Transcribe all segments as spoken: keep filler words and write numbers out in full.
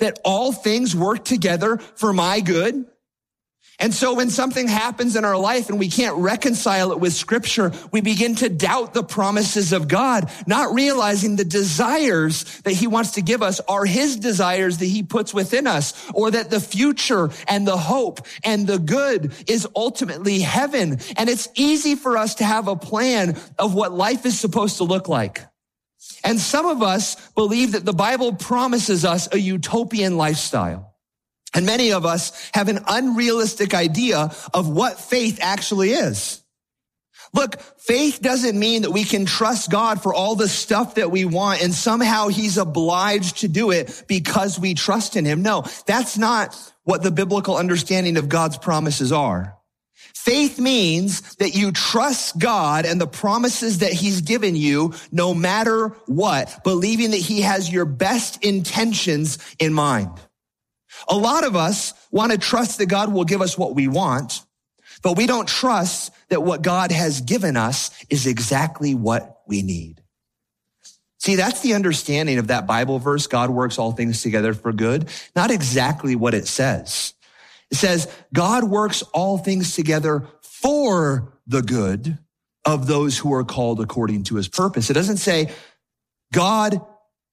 that all things work together for my good? And so when something happens in our life and we can't reconcile it with Scripture, we begin to doubt the promises of God, not realizing the desires that he wants to give us are his desires that he puts within us, or that the future and the hope and the good is ultimately heaven. And it's easy for us to have a plan of what life is supposed to look like. And some of us believe that the Bible promises us a utopian lifestyle. And many of us have an unrealistic idea of what faith actually is. Look, faith doesn't mean that we can trust God for all the stuff that we want and somehow he's obliged to do it because we trust in him. No, that's not what the biblical understanding of God's promises are. Faith means that you trust God and the promises that he's given you no matter what, believing that he has your best intentions in mind. A lot of us want to trust that God will give us what we want, but we don't trust that what God has given us is exactly what we need. See, that's the understanding of that Bible verse, God works all things together for good, not exactly what it says. It says, God works all things together for the good of those who are called according to his purpose. It doesn't say God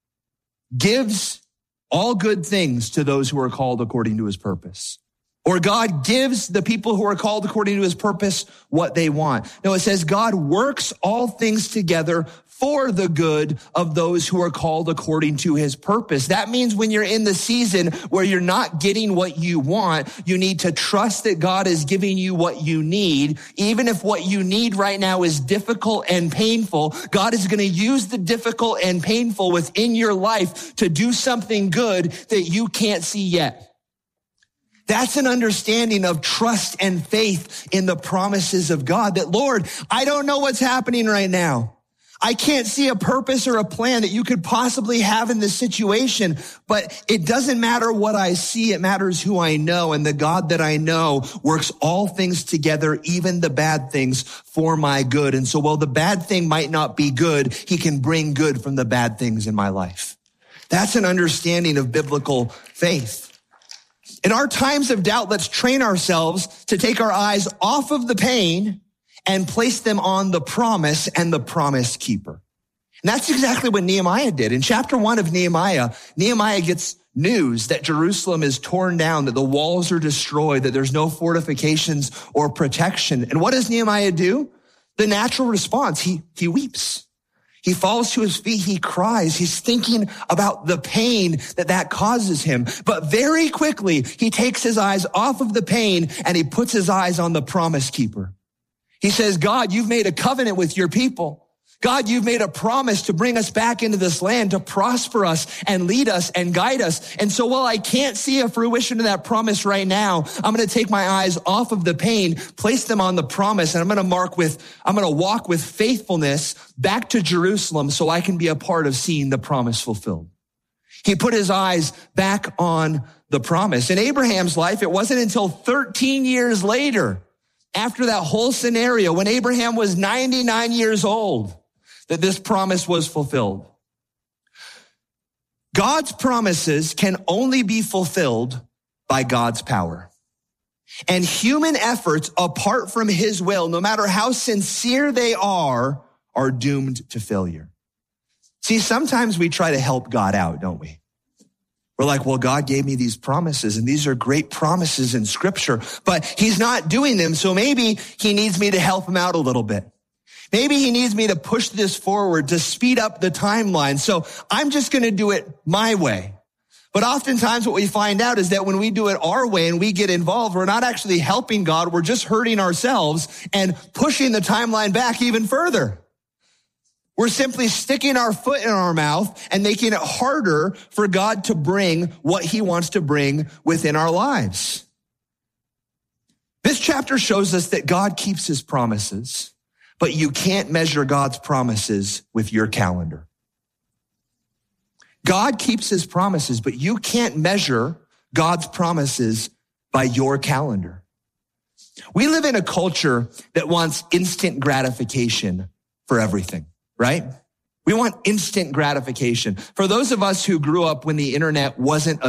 gives all good things to those who are called according to his purpose. Or God gives the people who are called according to his purpose what they want. No, it says God works all things together for the good of those who are called according to his purpose. That means when you're in the season where you're not getting what you want, you need to trust that God is giving you what you need. Even if what you need right now is difficult and painful, God is going to use the difficult and painful within your life to do something good that you can't see yet. That's an understanding of trust and faith in the promises of God. That, Lord, I don't know what's happening right now. I can't see a purpose or a plan that you could possibly have in this situation, but it doesn't matter what I see. It matters who I know. And the God that I know works all things together, even the bad things, for my good. And so while the bad thing might not be good, he can bring good from the bad things in my life. That's an understanding of biblical faith. In our times of doubt, let's train ourselves to take our eyes off of the pain and place them on the promise and the promise keeper. And that's exactly what Nehemiah did. In chapter one of Nehemiah, Nehemiah gets news that Jerusalem is torn down, that the walls are destroyed, that there's no fortifications or protection. And what does Nehemiah do? The natural response, he, he weeps. He falls to his feet. He cries. He's thinking about the pain that that causes him. But very quickly, he takes his eyes off of the pain and he puts his eyes on the promise keeper. He says, God, you've made a covenant with your people. God, you've made a promise to bring us back into this land, to prosper us and lead us and guide us. And so while I can't see a fruition of that promise right now, I'm going to take my eyes off of the pain, place them on the promise, and I'm going to mark with, I'm going to walk with faithfulness back to Jerusalem so I can be a part of seeing the promise fulfilled. He put his eyes back on the promise. In Abraham's life, it wasn't until thirteen years later, after that whole scenario, when Abraham was ninety-nine years old, that this promise was fulfilled. God's promises can only be fulfilled by God's power. And human efforts apart from his will, no matter how sincere they are, are doomed to failure. See, sometimes we try to help God out, don't we? We're like, well, God gave me these promises, and these are great promises in Scripture, but he's not doing them, so maybe he needs me to help him out a little bit. Maybe he needs me to push this forward, to speed up the timeline, so I'm just going to do it my way. But oftentimes what we find out is that when we do it our way and we get involved, we're not actually helping God, we're just hurting ourselves and pushing the timeline back even further. We're simply sticking our foot in our mouth and making it harder for God to bring what he wants to bring within our lives. This chapter shows us that God keeps his promises, but you can't measure God's promises with your calendar. God keeps his promises, but you can't measure God's promises by your calendar. We live in a culture that wants instant gratification for everything. Right? We want instant gratification. For those of us who grew up when the internet wasn't a